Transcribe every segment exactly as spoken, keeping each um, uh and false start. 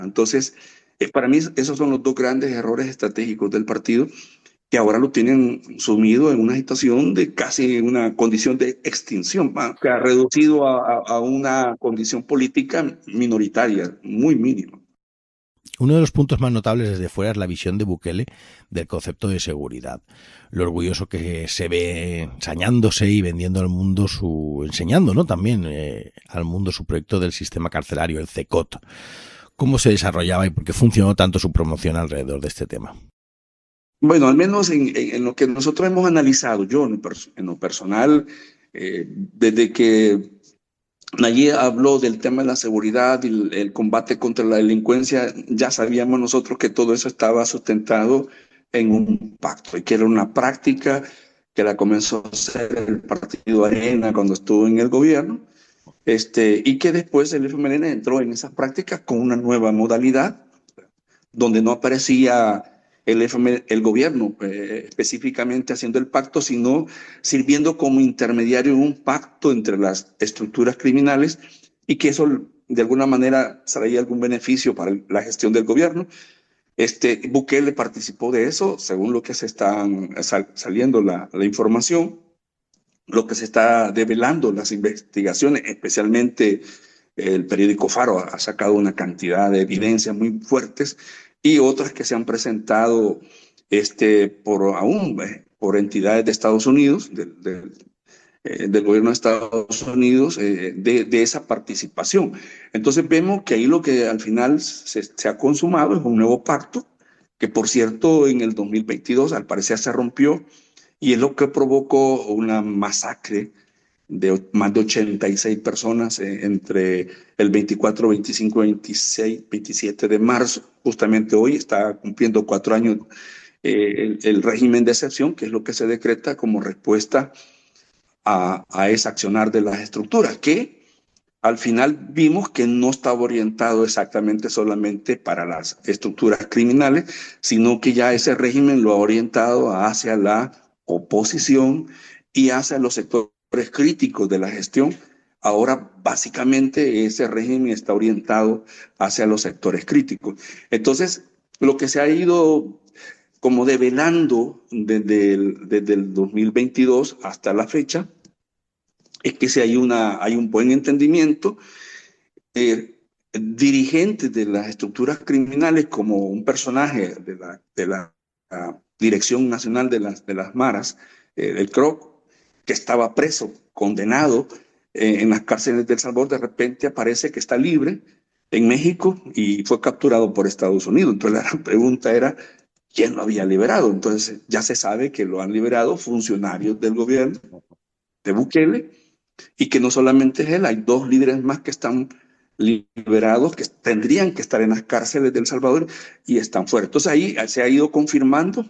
Entonces, eh, para mí esos son los dos grandes errores estratégicos del partido que ahora lo tienen sumido en una situación de casi una condición de extinción, ¿va? Que ha reducido a, a- a una condición política minoritaria, muy mínima. Uno de los puntos más notables desde fuera es la visión de Bukele del concepto de seguridad. Lo orgulloso que se ve ensañándose y vendiendo al mundo su... enseñando, ¿no? También eh, al mundo su proyecto del sistema carcelario, el CECOT. ¿Cómo se desarrollaba y por qué funcionó tanto su promoción alrededor de este tema? Bueno, al menos en, en- en lo que nosotros hemos analizado, yo en lo, pers- en lo personal, eh, desde que Nayib habló del tema de la seguridad y el, el combate contra la delincuencia, ya sabíamos nosotros que todo eso estaba sustentado en un pacto y que era una práctica que la comenzó a hacer el partido Arena cuando estuvo en el gobierno, este, y que después el F M L N entró en esas prácticas con una nueva modalidad donde no aparecía el, F M, el gobierno eh, específicamente haciendo el pacto, sino sirviendo como intermediario en un pacto entre las estructuras criminales y que eso de alguna manera traía algún beneficio para la gestión del gobierno. Este, Bukele participó de eso, según lo que se está sal, saliendo la, la información, lo que se está develando las investigaciones, especialmente el periódico Faro ha sacado una cantidad de evidencias muy fuertes y otras que se han presentado este, por aún eh, por entidades de Estados Unidos, del, del, eh, del gobierno de Estados Unidos, eh, de, de, esa participación. Entonces vemos que ahí lo que al final se, se ha consumado es un nuevo pacto, que por cierto en el dos mil veintidós al parecer se rompió y es lo que provocó una masacre de más de ochenta y seis personas eh, entre el veinticuatro, veinticinco, veintiséis, veintisiete de marzo. Justamente hoy está cumpliendo cuatro años eh, el, el, régimen de excepción, que es lo que se decreta como respuesta a, a ese accionar de las estructuras, que al final vimos que no estaba orientado exactamente solamente para las estructuras criminales, sino que ya ese régimen lo ha orientado hacia la oposición y hacia los sectores críticos de la gestión. Ahora, básicamente, ese régimen está orientado hacia los sectores críticos. Entonces, lo que se ha ido como develando desde el, desde el dos mil veintidós hasta la fecha es que si hay, una, hay un buen entendimiento, eh, dirigentes de las estructuras criminales como un personaje de la, de la uh, Dirección Nacional de las, de las Maras, eh, el C R O C, que estaba preso, condenado eh, en las cárceles de El Salvador, de repente aparece que está libre en México y fue capturado por Estados Unidos. Entonces la pregunta era, ¿quién lo había liberado? Entonces ya se sabe que lo han liberado funcionarios del gobierno de Bukele y que no solamente es él, hay dos líderes más que están liberados, que tendrían que estar en las cárceles de El Salvador y están fuera. Entonces ahí se ha ido confirmando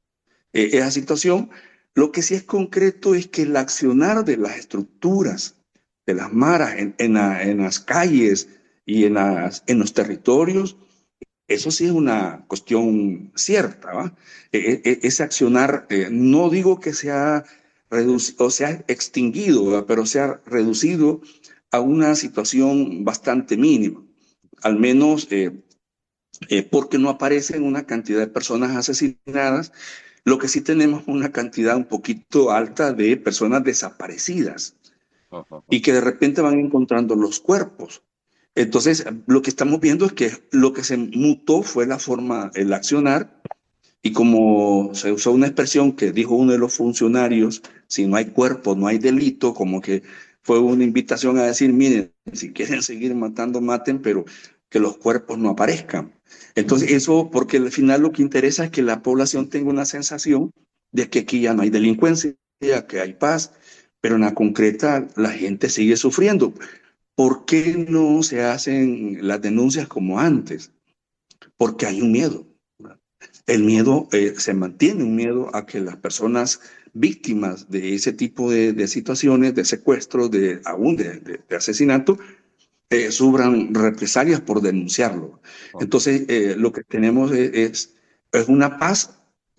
eh, esa situación. Lo que sí es concreto es que el accionar de las estructuras, de las maras en, en, la, en las calles y en, las, en los territorios, eso sí es una cuestión cierta, ¿va? E, e, ese accionar, eh, no digo que sea reducido, o sea extinguido, ¿va? Pero se ha reducido a una situación bastante mínima, al menos eh, eh, porque no aparecen una cantidad de personas asesinadas, lo que sí tenemos una cantidad un poquito alta de personas desaparecidas y que de repente van encontrando los cuerpos. Entonces, lo que estamos viendo es que lo que se mutó fue la forma, el accionar, y como se usó una expresión que dijo uno de los funcionarios, si no hay cuerpo, no hay delito, como que fue una invitación a decir, miren, si quieren seguir matando, maten, pero que los cuerpos no aparezcan. Entonces, eso, porque al final lo que interesa es que la población tenga una sensación de que aquí ya no hay delincuencia, que hay paz, pero en la concreta la gente sigue sufriendo. ¿Por qué no se hacen las denuncias como antes? Porque hay un miedo. El miedo, eh, se mantiene un miedo a que las personas víctimas de ese tipo de, de situaciones, de secuestro, de, aún de, de, de asesinato, eh, sufran represalias por denunciarlo. Entonces, eh, lo que tenemos es, es, es una paz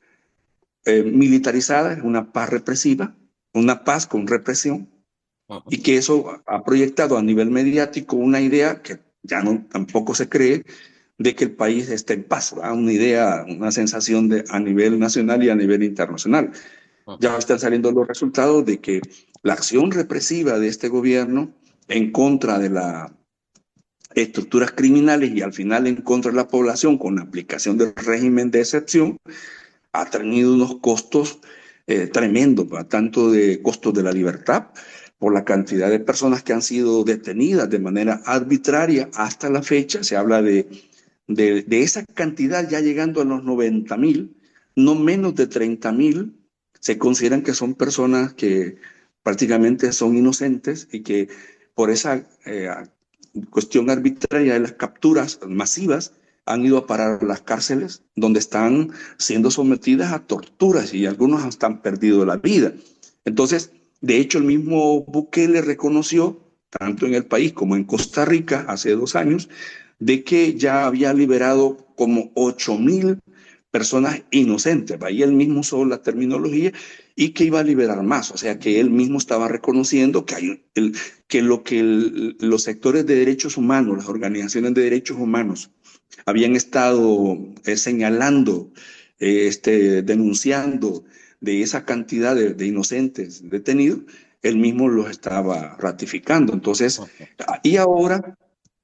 eh, militarizada, es una paz represiva, una paz con represión, y que eso ha proyectado a nivel mediático una idea que ya no tampoco se cree de que el país esté en paz, ¿verdad? Una idea, una sensación de, a nivel nacional y a nivel internacional. Ya están saliendo los resultados de que la acción represiva de este gobierno en contra de las estructuras criminales y al final en contra de la población con la aplicación del régimen de excepción ha tenido unos costos eh, tremendos, ¿verdad? Tanto de costos de la libertad, por la cantidad de personas que han sido detenidas de manera arbitraria hasta la fecha. Se habla de, de, de esa cantidad ya llegando a los noventa mil, no menos de treinta mil. Se consideran que son personas que prácticamente son inocentes y que por esa eh, cuestión arbitraria de las capturas masivas han ido a parar a las cárceles donde están siendo sometidas a torturas y algunos hasta han perdido la vida. Entonces, de hecho, el mismo Bukele reconoció, tanto en el país como en Costa Rica hace dos años, de que ya había liberado como ocho mil personas inocentes. Ahí él mismo usó la terminología y que iba a liberar más. O sea, que él mismo estaba reconociendo que, hay el, que lo que el, los sectores de derechos humanos, las organizaciones de derechos humanos, habían estado eh, señalando, eh, este, denunciando de esa cantidad de, de inocentes detenidos, él mismo los estaba ratificando. Entonces, y ahora,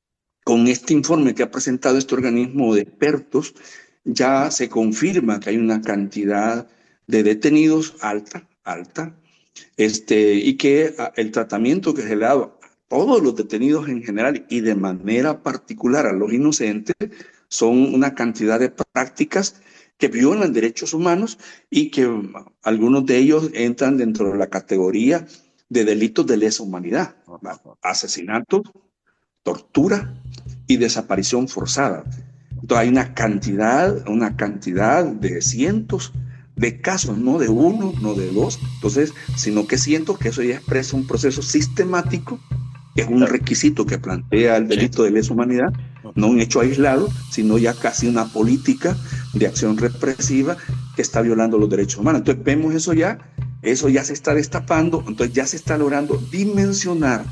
con este informe que ha presentado este organismo de expertos, ya se confirma que hay una cantidad de detenidos alta, alta, este, y que el tratamiento que se le ha dado a todos los detenidos en general y de manera particular a los inocentes son una cantidad de prácticas que violan derechos humanos y que algunos de ellos entran dentro de la categoría de delitos de lesa humanidad, asesinato, tortura y desaparición forzada. Entonces hay una cantidad, una cantidad de cientos de casos, no de uno, no de dos, entonces, sino que siento que eso ya expresa un proceso sistemático, que es un requisito que plantea el delito de lesa humanidad, no un hecho aislado, sino ya casi una política de acción represiva que está violando los derechos humanos. Entonces vemos eso ya, eso ya se está destapando, entonces ya se está logrando dimensionar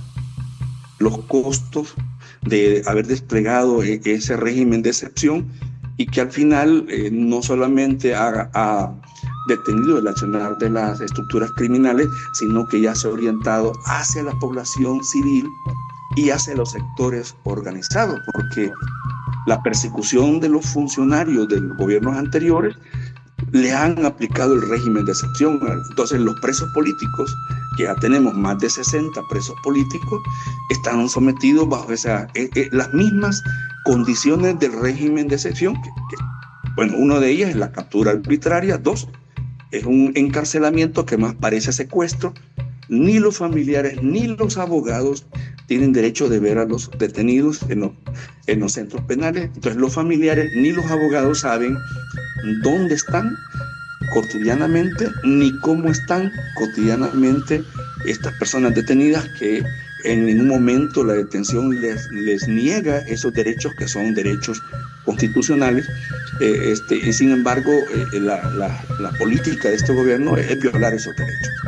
los costos de haber desplegado ese régimen de excepción y que al final eh, no solamente ha, ha detenido el accionar de las estructuras criminales, sino que ya se ha orientado hacia la población civil y hacia los sectores organizados, porque la persecución de los funcionarios de los gobiernos anteriores le han aplicado el régimen de excepción. Entonces los presos políticos, que ya tenemos más de sesenta presos políticos, están sometidos bajo esa, eh, eh, las mismas condiciones del régimen de excepción. Que, que, bueno, una de ellas es la captura arbitraria, dos, es un encarcelamiento que más parece secuestro. Ni los familiares ni los abogados tienen derecho de ver a los detenidos en los, en los centros penales. Entonces los familiares ni los abogados saben dónde están cotidianamente ni cómo están cotidianamente estas personas detenidas, que en ningún momento la detención les, les niega esos derechos que son derechos constitucionales. Eh, este, y sin embargo, eh, la, la, la política de este gobierno es violar esos derechos.